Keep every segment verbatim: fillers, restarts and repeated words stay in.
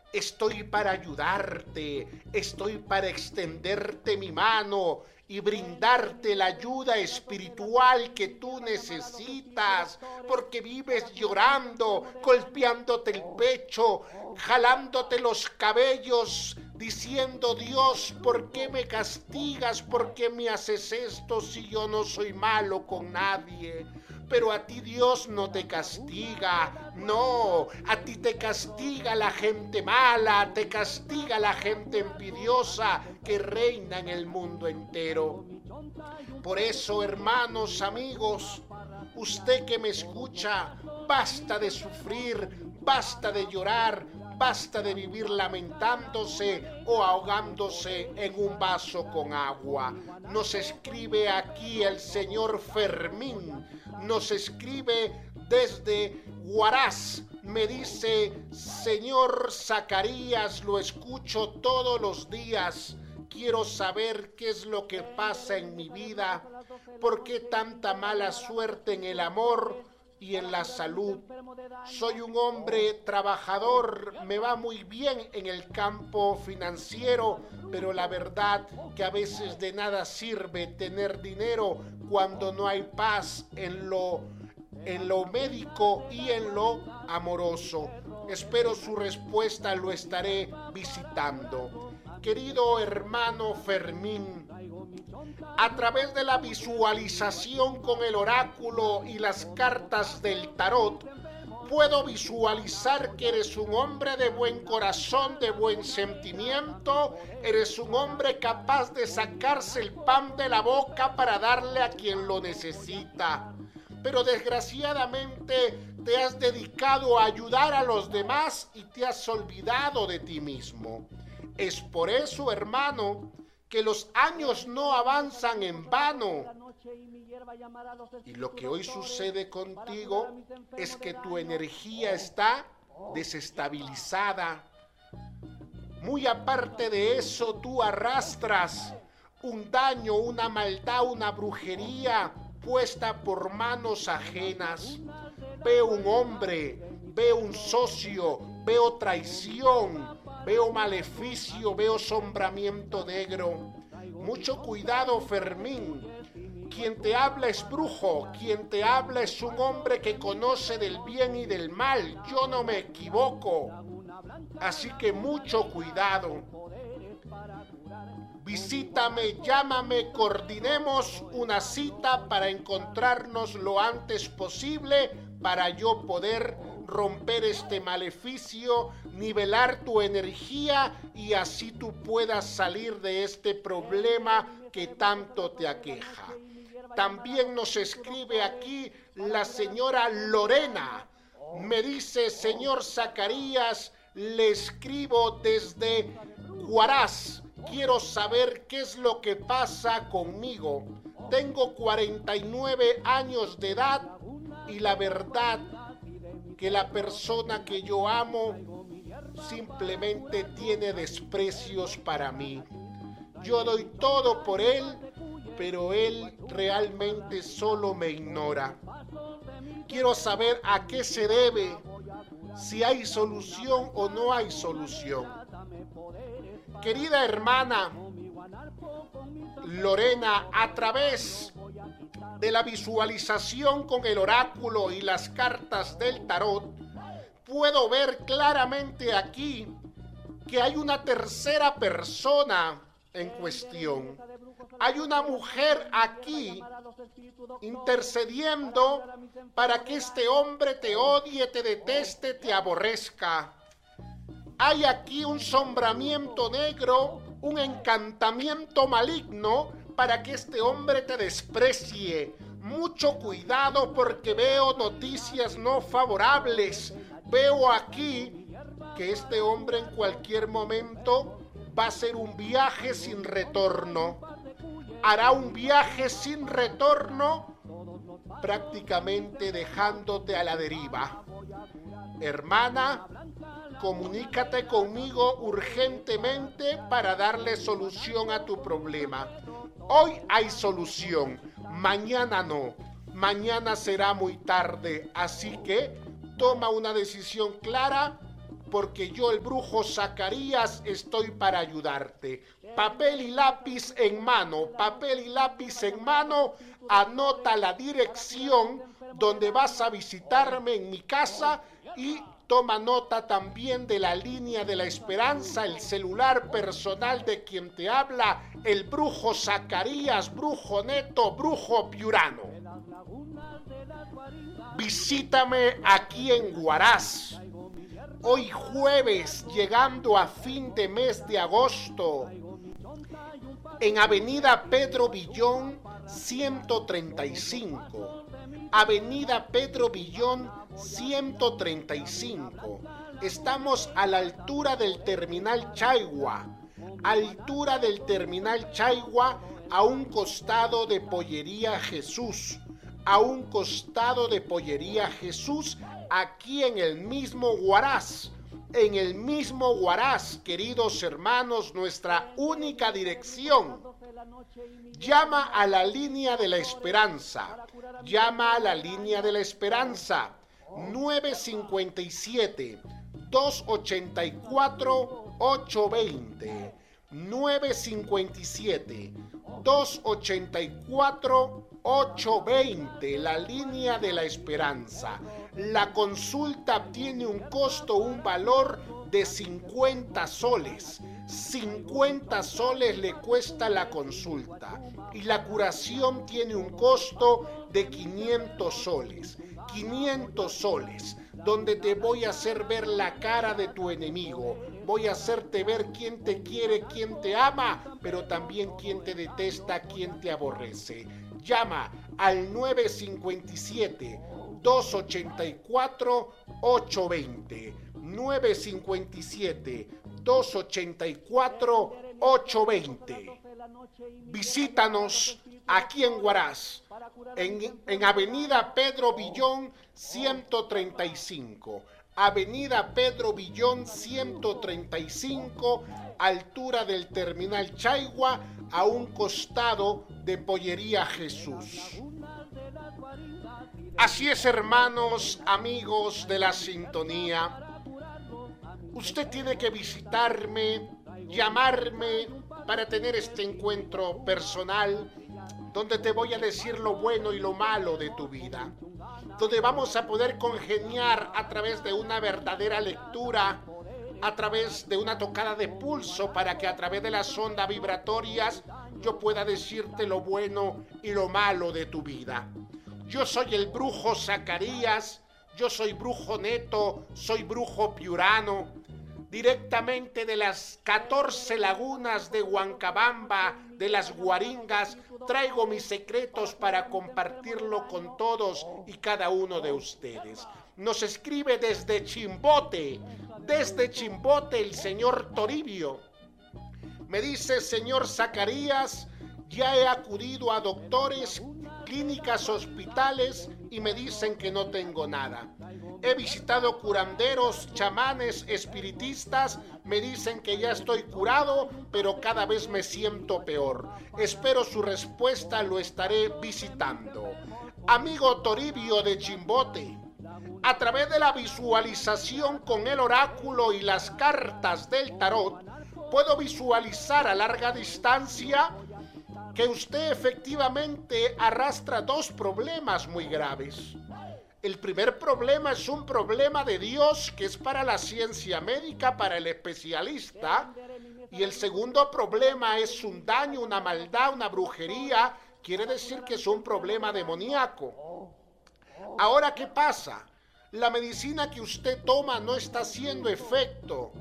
Estoy para ayudarte, estoy para extenderte mi mano y brindarte la ayuda espiritual que tú necesitas, porque vives llorando, golpeándote el pecho, jalándote los cabellos, diciendo: Dios, ¿por qué me castigas? ¿Por qué me haces esto si yo no soy malo con nadie? Pero a ti Dios no te castiga, no, a ti te castiga la gente mala, te castiga la gente envidiosa que reina en el mundo entero. Por eso, hermanos, amigos, usted que me escucha, basta de sufrir, basta de llorar, basta de vivir lamentándose o ahogándose en un vaso con agua. Nos escribe aquí el señor Fermín, nos escribe desde Huaraz. Me dice: señor Zacarías, lo escucho todos los días. Quiero saber qué es lo que pasa en mi vida, por qué tanta mala suerte en el amor y en la salud. Soy un hombre trabajador, me va muy bien en el campo financiero, pero la verdad que a veces de nada sirve tener dinero cuando no hay paz en lo, en lo médico y en lo amoroso. Espero su respuesta, lo estaré visitando. Querido hermano Fermín, a través de la visualización con el oráculo y las cartas del tarot, puedo visualizar que eres un hombre de buen corazón, de buen sentimiento, eres un hombre capaz de sacarse el pan de la boca para darle a quien lo necesita. Pero desgraciadamente te has dedicado a ayudar a los demás y te has olvidado de ti mismo. Es por eso, hermano, que los años no avanzan en vano. Y lo que hoy sucede contigo es que tu energía está desestabilizada. Muy aparte de eso, tú arrastras un daño, una maldad, una brujería puesta por manos ajenas. Veo un hombre, veo un socio, veo traición, veo maleficio, veo sombramiento negro. Mucho cuidado, Fermín. Quien te habla es brujo, quien te habla es un hombre que conoce del bien y del mal. Yo no me equivoco. Así que mucho cuidado. Visítame, llámame, coordinemos una cita para encontrarnos lo antes posible para yo poder romper este maleficio, nivelar tu energía y así tú puedas salir de este problema que tanto te aqueja. También nos escribe aquí la señora Lorena. Me dice: señor Zacarías, le escribo desde Huaraz. Quiero saber qué es lo que pasa conmigo. Tengo cuarenta y nueve años de edad y la verdad que la persona que yo amo simplemente tiene desprecios para mí. Yo doy todo por él, pero él realmente solo me ignora. Quiero saber a qué se debe, si hay solución o no hay solución. Querida hermana Lorena, a través de la visualización con el oráculo y las cartas del tarot, puedo ver claramente aquí que hay una tercera persona en cuestión. Hay una mujer aquí intercediendo para que este hombre te odie, te deteste, te aborrezca. Hay aquí un sombramiento negro, un encantamiento maligno para que este hombre te desprecie. Mucho cuidado porque veo noticias no favorables. Veo aquí que este hombre en cualquier momento va a hacer un viaje sin retorno. Hará un viaje sin retorno, prácticamente dejándote a la deriva. Hermana, comunícate conmigo urgentemente para darle solución a tu problema. Hoy hay solución, mañana no. Mañana será muy tarde, así que toma una decisión clara porque yo, el brujo Zacarías, estoy para ayudarte. Papel y lápiz en mano, papel y lápiz en mano, anota la dirección donde vas a visitarme en mi casa y toma nota también de la línea de la esperanza, el celular personal de quien te habla, el brujo Zacarías, brujo neto, brujo piurano. Visítame aquí en Huaraz. Hoy jueves, llegando a fin de mes de agosto, en Avenida Pedro Villón ciento treinta y cinco. Avenida Pedro Villón ciento treinta y cinco. Estamos a la altura del Terminal Chaigua. Altura del Terminal Chaigua, a un costado de Pollería Jesús. A un costado de Pollería Jesús, aquí en el mismo Huaraz. En el mismo Huaraz, queridos hermanos, nuestra única dirección. Llama a la línea de la esperanza. Llama a la línea de la esperanza. nueve cinco siete, dos ocho cuatro, ocho dos cero. nueve cinco siete, dos ocho cuatro, ocho dos cero. La línea de la esperanza. La consulta tiene un costo, un valor de cincuenta soles. cincuenta soles le cuesta la consulta. Y la curación tiene un costo de quinientos soles. quinientos soles, donde te voy a hacer ver la cara de tu enemigo. Voy a hacerte ver quién te quiere, quién te ama, pero también quién te detesta, quién te aborrece. Llama al nueve cinco siete, dos ocho cuatro, ocho dos cero. nueve cinco siete, dos ocho cuatro, ocho dos cero. Visítanos aquí en Huaraz, en, en Avenida Pedro Villón ciento treinta y cinco. Avenida Pedro Villón ciento treinta y cinco, altura del Terminal Chaigua, a un costado de Pollería Jesús. Así es, hermanos, amigos de la sintonía. Usted tiene que visitarme, llamarme para tener este encuentro personal, donde te voy a decir lo bueno y lo malo de tu vida, donde vamos a poder congeniar a través de una verdadera lectura, a través de una tocada de pulso, para que a través de las ondas vibratorias yo pueda decirte lo bueno y lo malo de tu vida. Yo soy el brujo Zacarías, yo soy brujo neto, soy brujo piurano, directamente de las catorce lagunas de Huancabamba, de las Guaringas, traigo mis secretos para compartirlo con todos y cada uno de ustedes. Nos escribe desde Chimbote, desde Chimbote el señor Toribio. Me dice: señor Zacarías, ya he acudido a doctores, clínicas, hospitales y me dicen que no tengo nada. He visitado curanderos, chamanes, espiritistas, me dicen que ya estoy curado, pero cada vez me siento peor. Espero su respuesta, lo estaré visitando. Amigo Toribio de Chimbote, a través de la visualización con el oráculo y las cartas del tarot, puedo visualizar a larga distancia que usted efectivamente arrastra dos problemas muy graves. El primer problema es un problema de Dios, que es para la ciencia médica, para el especialista. Y el segundo problema es un daño, una maldad, una brujería. Quiere decir que es un problema demoníaco. Ahora, ¿qué pasa? La medicina que usted toma no está haciendo efecto.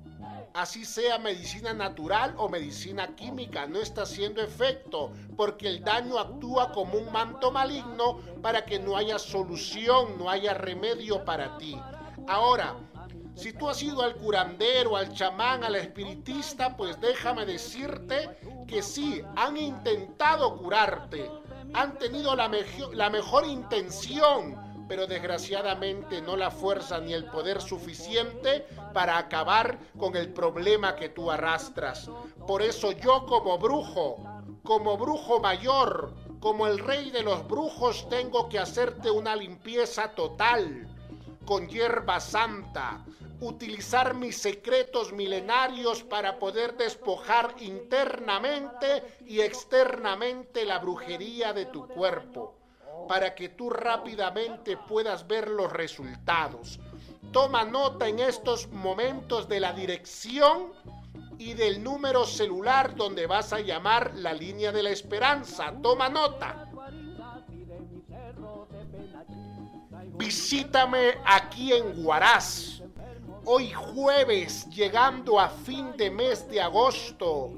Así sea medicina natural o medicina química, no está haciendo efecto, porque el daño actúa como un manto maligno para que no haya solución, no haya remedio para ti. Ahora, si tú has ido al curandero, al chamán, al espiritista, pues déjame decirte que sí, han intentado curarte, han tenido la, mejo- la mejor intención, pero desgraciadamente no la fuerza ni el poder suficiente para acabar con el problema que tú arrastras. Por eso yo, como brujo, como brujo mayor, como el rey de los brujos, tengo que hacerte una limpieza total con hierba santa, utilizar mis secretos milenarios para poder despojar internamente y externamente la brujería de tu cuerpo, para que tú rápidamente puedas ver los resultados. Toma nota en estos momentos de la dirección y del número celular donde vas a llamar la línea de la esperanza. Toma nota. Visítame aquí en Huaraz, hoy jueves, llegando a fin de mes de agosto,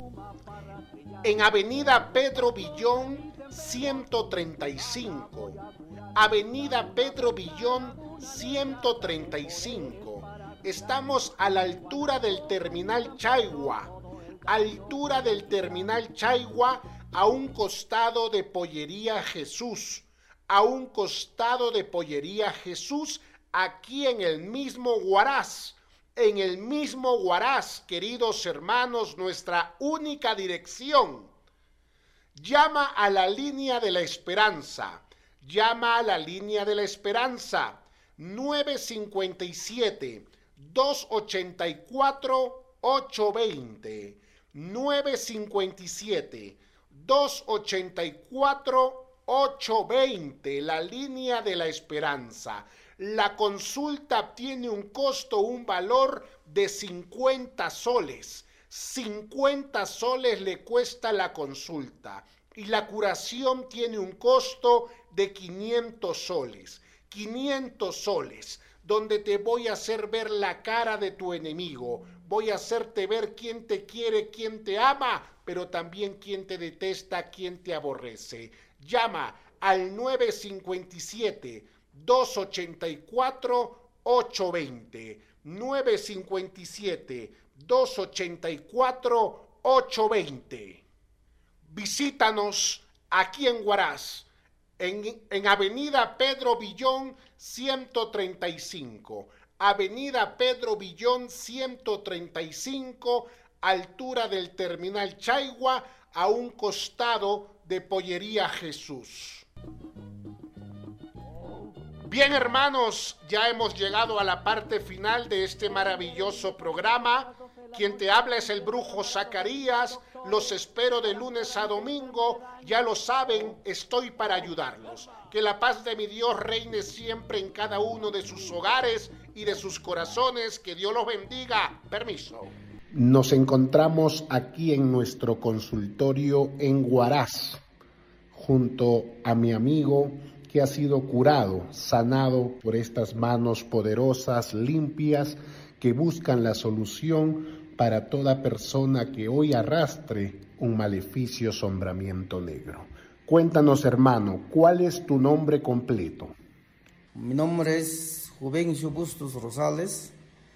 en Avenida Pedro Villón ciento treinta y cinco. Avenida Pedro Villón ciento treinta y cinco. Estamos a la altura del Terminal Chaigua, altura del Terminal Chaigua, a un costado de Pollería Jesús, a un costado de Pollería Jesús, aquí en el mismo Huaraz, en el mismo Huaraz, queridos hermanos, nuestra única dirección. Llama a la línea de la esperanza, llama a la línea de la esperanza, nueve cinco siete, dos ocho cuatro, ocho dos cero, nueve cinco siete, dos ocho cuatro, ocho dos cero, la línea de la esperanza. La consulta tiene un costo, un valor de cincuenta soles. cincuenta soles le cuesta la consulta y la curación tiene un costo de quinientos soles. quinientos soles, donde te voy a hacer ver la cara de tu enemigo. Voy a hacerte ver quién te quiere, quién te ama, pero también quién te detesta, quién te aborrece. Llama al nueve cinco siete, dos ocho cuatro, ocho dos cero. nueve cinco siete, dos ocho cuatro, ocho dos cero. Visítanos aquí en Huaraz, en, en Avenida Pedro Villón ciento treinta y cinco. Avenida Pedro Villón ciento treinta y cinco, altura del Terminal Chaigua, a un costado de Pollería Jesús. Bien, hermanos, ya hemos llegado a la parte final de este maravilloso programa. Quien te habla es el brujo Zacarías. Los espero de lunes a domingo. Ya lo saben, estoy para ayudarlos. Que la paz de mi Dios reine siempre en cada uno de sus hogares y de sus corazones. Que Dios los bendiga. Permiso. Nos encontramos aquí en nuestro consultorio en Huaraz, junto a mi amigo que ha sido curado, sanado por estas manos poderosas, limpias, que buscan la solución para toda persona que hoy arrastre un maleficio sombramiento negro. Cuéntanos, hermano, ¿cuál es tu nombre completo? Mi nombre es Juvencio Bustos Rosales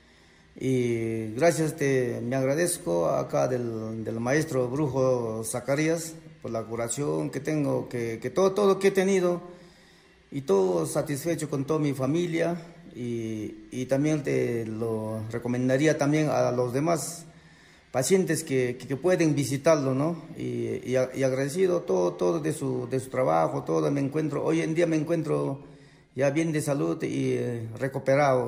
y gracias, te, me agradezco acá del, del maestro brujo Zacarías por la curación que tengo, que, que todo, todo que he tenido, y todo satisfecho con toda mi familia, y, y también te lo recomendaría también a los demás pacientes que, que, que pueden visitarlo, ¿no? Y, y, y agradecido todo, todo de su, de su trabajo, todo me encuentro, hoy en día me encuentro ya bien de salud y eh, recuperado.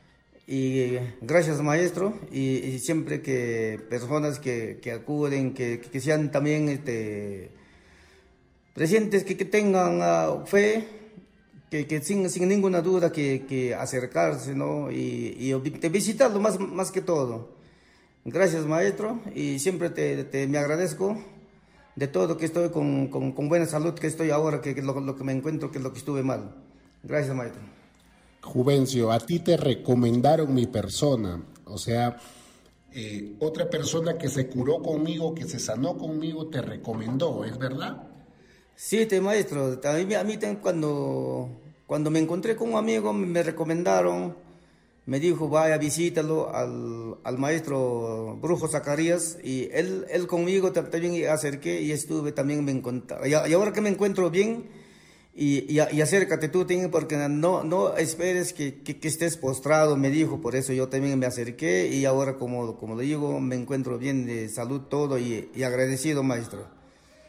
Y gracias, maestro, y, y siempre que personas que, que acuden, que, que sean también este, presentes, que, que tengan uh, fe, que, que sin, sin ninguna duda que, que acercarse, ¿no? Y, y visitarlo más, más que todo. Gracias, maestro, y siempre te, te me agradezco de todo, que estoy con, con, con buena salud, que estoy ahora, que, que lo, lo que me encuentro, que es lo que estuve mal. Gracias, maestro. Juvencio, a ti te recomendaron mi persona, o sea, eh, otra persona que se curó conmigo, que se sanó conmigo, te recomendó, ¿es verdad? Sí, te, maestro, a mí, a mí cuando, cuando me encontré con un amigo me recomendaron, me dijo, vaya, visítalo al, al maestro brujo Zacarías, y él, él conmigo también acerqué y estuve, también me encontré, y ahora que me encuentro bien, y, y, y acércate tú, porque no, no esperes que, que, que estés postrado, me dijo, por eso yo también me acerqué, y ahora como, como le digo, me encuentro bien de salud todo, y, y agradecido, maestro.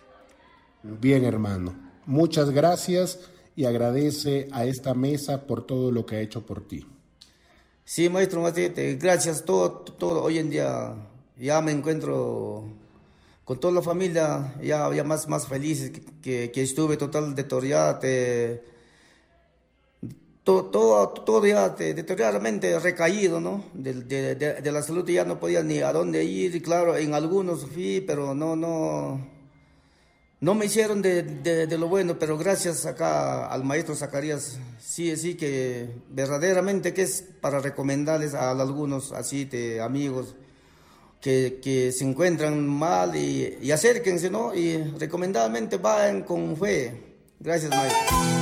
Bien, hermano, muchas gracias y agradece a esta mesa por todo lo que ha hecho por ti. Sí, maestro, así, te- gracias, todo, todo, hoy en día ya me encuentro con toda la familia, ya, ya más, más feliz que, que, que estuve total de Toria, te, todo, todo, todo ya te- deterioradamente recaído, ¿no? De, de, de, de la salud ya no podía ni a dónde ir, y claro, en algunos fui, pero no, no, no me hicieron de, de, de lo bueno, pero gracias acá al maestro Zacarías, sí, sí que verdaderamente que es para recomendarles a algunos así de amigos que, que se encuentran mal y, y acérquense, ¿no? Y recomendadamente vayan con fe. Gracias, maestro.